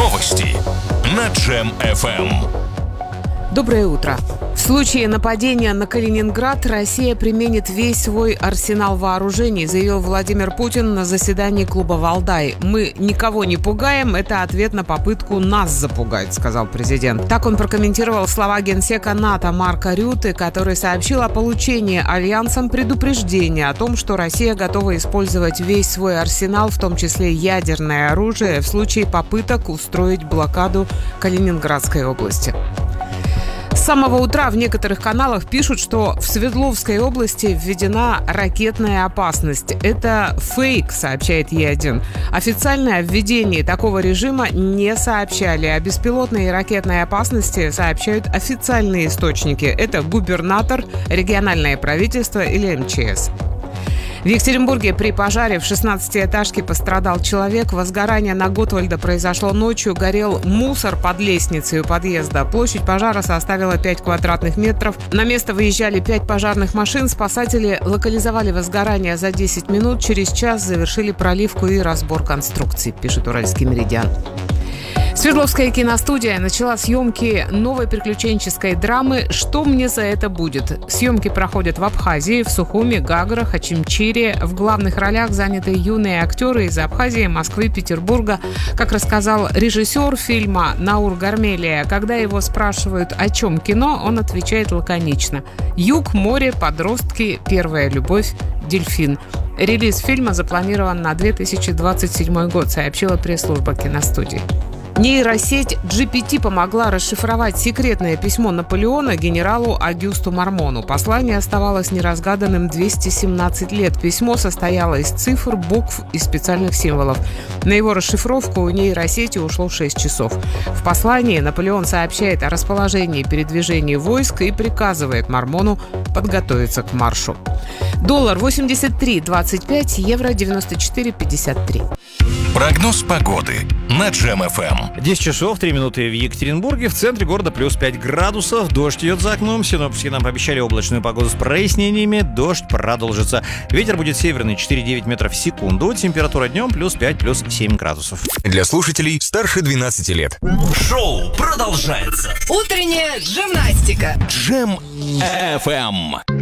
Новости на Джем FM. Доброе утро. В случае нападения на Калининград Россия применит весь свой арсенал вооружений, заявил Владимир Путин на заседании клуба «Валдай». «Мы никого не пугаем, это ответ на попытку нас запугать», сказал президент. Так он прокомментировал слова генсека НАТО Марка Рютте, который сообщил о получении альянсом предупреждения о том, что Россия готова использовать весь свой арсенал, в том числе ядерное оружие, в случае попыток устроить блокаду Калининградской области. С самого утра в некоторых каналах пишут, что в Свердловской области введена ракетная опасность. Это фейк, сообщает Е1. Официально о введении такого режима не сообщали. О беспилотной и ракетной опасности сообщают официальные источники. Это губернатор, региональное правительство или МЧС. В Екатеринбурге при пожаре в 16-этажке пострадал человек. Возгорание на Готвальда произошло ночью. Горел мусор под лестницей у подъезда. Площадь пожара составила 5 квадратных метров. На место выезжали 5 пожарных машин. Спасатели локализовали возгорание за 10 минут. Через час завершили проливку и разбор конструкций, пишет Уральский Меридиан. Свердловская киностудия начала съемки новой приключенческой драмы «Что мне за это будет?». Съемки проходят в Абхазии, в Сухуми, Гаграх, Очимчире. В главных ролях заняты юные актеры из Абхазии, Москвы, Петербурга. Как рассказал режиссер фильма Наур Гармелия, когда его спрашивают, о чем кино, он отвечает лаконично: «Юг, море, подростки, первая любовь, дельфин». Релиз фильма запланирован на 2027 год, сообщила пресс-служба киностудии. Нейросеть GPT помогла расшифровать секретное письмо Наполеона генералу Огюсту Мормону. Послание оставалось неразгаданным 217 лет. Письмо состояло из цифр, букв и специальных символов. На его расшифровку у нейросети ушло 6 часов. В послании Наполеон сообщает о расположении и передвижении войск и приказывает Мормону подготовиться к маршу. Доллар 83.25, евро 94.53. Прогноз погоды на Джем FM. 10 часов 3 минуты в Екатеринбурге. В центре города плюс 5 градусов. Дождь идет за окном. Синоптики нам пообещали облачную погоду с прояснениями. Дождь продолжится. Ветер будет северный 4,9 метров в секунду. Температура днем плюс 5, плюс 7 градусов. Для слушателей старше 12 лет. Шоу продолжается. Утренняя гимнастика. Джем FM.